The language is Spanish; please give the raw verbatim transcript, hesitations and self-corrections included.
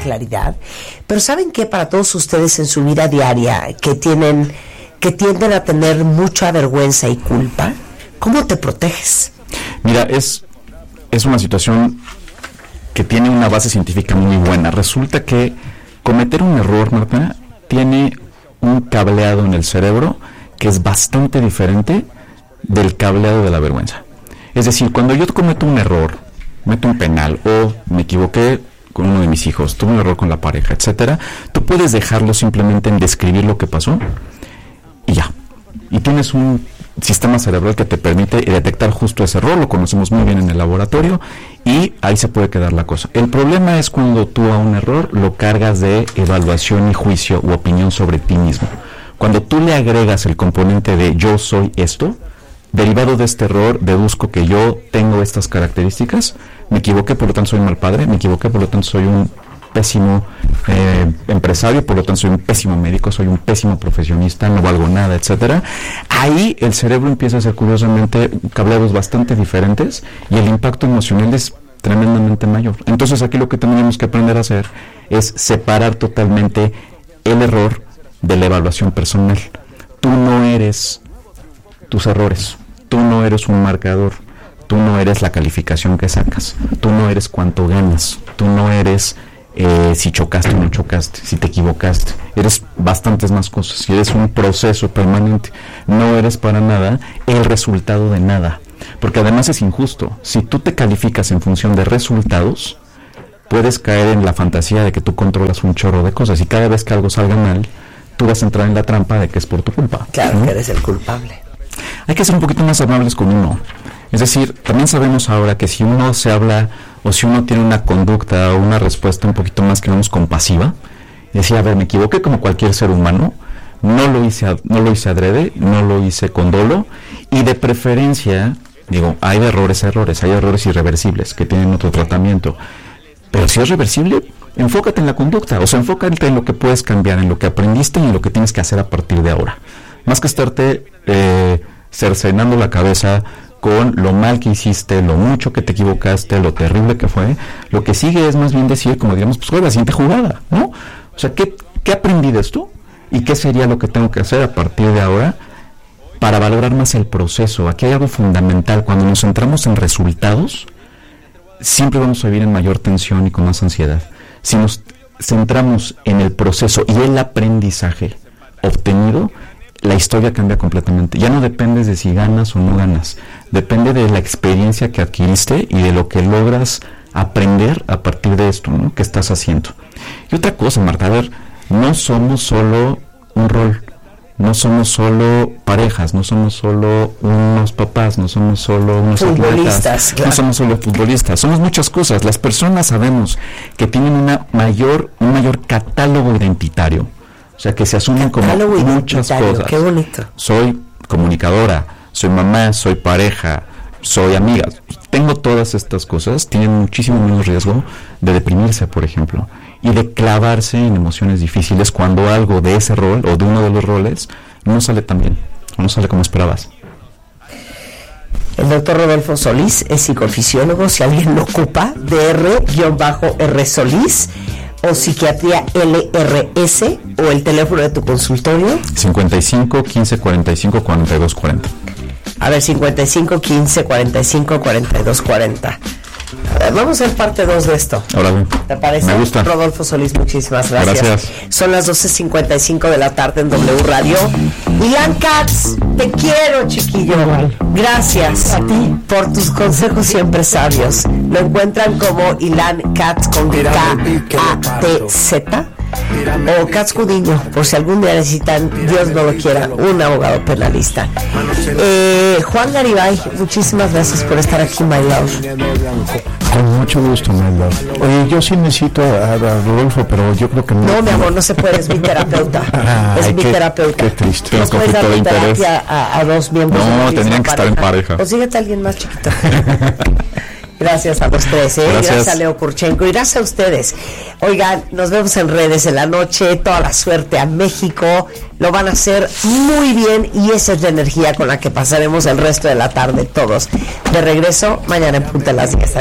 claridad. Pero ¿saben qué? Para todos ustedes en su vida diaria que tienen, que tienden a tener mucha vergüenza y culpa, ¿cómo te proteges? Mira, es, es una situación que tiene una base científica muy buena. Resulta que cometer un error, Marta, tiene un cableado en el cerebro que es bastante diferente del cableado de la vergüenza. Es decir, cuando yo cometo un error, meto un penal o me equivoqué con uno de mis hijos, tuve un error con la pareja, etcétera, tú puedes dejarlo simplemente en describir lo que pasó y ya. Y tienes un sistema cerebral que te permite detectar justo ese error, lo conocemos muy bien en el laboratorio y ahí se puede quedar la cosa. El problema es cuando tú a un error lo cargas de evaluación y juicio u opinión sobre ti mismo. Cuando tú le agregas el componente de yo soy esto, derivado de este error deduzco que yo tengo estas características, me equivoqué, por lo tanto soy un mal padre, me equivoqué, por lo tanto soy un pésimo eh, empresario, por lo tanto soy un pésimo médico, soy un pésimo profesionista, no valgo nada, etcétera. Ahí el cerebro empieza a hacer curiosamente cableados bastante diferentes y el impacto emocional es tremendamente mayor. Entonces aquí lo que tendríamos que aprender a hacer es separar totalmente el error de la evaluación personal. Tú no eres tus errores, tú no eres un marcador, tú no eres la calificación que sacas, tú no eres cuánto ganas, tú no eres eh, si chocaste o no chocaste, si te equivocaste, eres bastantes más cosas, y eres un proceso permanente, no eres para nada el resultado de nada, porque además es injusto. Si tú te calificas en función de resultados, puedes caer en la fantasía de que tú controlas un chorro de cosas, y cada vez que algo salga mal, tú vas a entrar en la trampa de que es por tu culpa. Claro, ¿no? Que eres el culpable. Hay que ser un poquito más amables con uno. Es decir, también sabemos ahora que si uno se habla o si uno tiene una conducta o una respuesta un poquito más, digamos, compasiva, y decir, a ver, me equivoqué como cualquier ser humano, no lo hice, no lo hice adrede, no lo hice con dolo, y de preferencia, digo, hay errores, errores, hay errores irreversibles que tienen otro tratamiento, pero si es reversible, enfócate en la conducta, o sea, enfócate en lo que puedes cambiar, en lo que aprendiste y en lo que tienes que hacer a partir de ahora. Más que estarte eh, cercenando la cabeza con lo mal que hiciste, lo mucho que te equivocaste, lo terrible que fue, lo que sigue es más bien decir, como digamos, pues juega la siguiente jugada, ¿no? O sea, ¿qué, qué aprendí de esto? ¿Y qué sería lo que tengo que hacer a partir de ahora para valorar más el proceso? Aquí hay algo fundamental. Cuando nos centramos en resultados, siempre vamos a vivir en mayor tensión y con más ansiedad. Si nos centramos en el proceso y el aprendizaje obtenido, la historia cambia completamente. Ya no dependes de si ganas o no ganas, depende de la experiencia que adquiriste y de lo que logras aprender a partir de esto, ¿no?, que estás haciendo. Y otra cosa, Marta, a ver, no somos solo un rol, no somos solo parejas, no somos solo unos papás, no somos solo unos atletas, claro. No somos solo futbolistas, somos muchas cosas. Las personas sabemos que tienen una mayor, un mayor catálogo identitario. O sea, que se asumen como muchas cosas. Qué bonito. Soy comunicadora, soy mamá, soy pareja, soy amiga. Tengo todas estas cosas, tienen muchísimo menos riesgo de deprimirse, por ejemplo, y de clavarse en emociones difíciles cuando algo de ese rol o de uno de los roles no sale tan bien, o no sale como esperabas. El doctor Rodolfo Solís es psicofisiólogo, si alguien lo ocupa, D R Solís, o psiquiatría L R S, o el teléfono de tu consultorio. cincuenta y cinco, quince, cuarenta y cinco, cuarenta y dos, cuarenta. A ver, cincuenta y cinco, quince, cuarenta y cinco, cuarenta y dos, cuarenta. A ver, vamos a hacer parte dos de esto. Ahora bien. ¿Te parece? Me gusta. Rodolfo Solís, muchísimas gracias. Gracias. Son las doce cincuenta y cinco de la tarde en W Radio. Ilan Katz, te quiero, chiquillo. Gracias a ti por tus consejos siempre sabios. Lo encuentran como Ilan Katz con K A T Z o Katz Cudiño, por si algún día necesitan, Dios no lo quiera, un abogado penalista. Eh, Juan Garibay, muchísimas gracias por estar aquí, my love. Con mucho gusto, my love. Oye, yo sí necesito a, a Rodolfo, pero yo creo que no. No, mi amor, no se puede, es mi terapeuta. Ah, es ay, mi qué, terapeuta. Qué triste. ¿No puedes dar terapia a, a dos miembros? No, de la misma tendrían que estar en pareja. O síguete a alguien más chiquito. Gracias a los tres, ¿eh? Gracias. Gracias a Leo Kurchenko y gracias a ustedes. Oigan, nos vemos en redes en la noche. Toda la suerte a México. Lo van a hacer muy bien y esa es la energía con la que pasaremos el resto de la tarde todos. De regreso mañana en punto de las diez.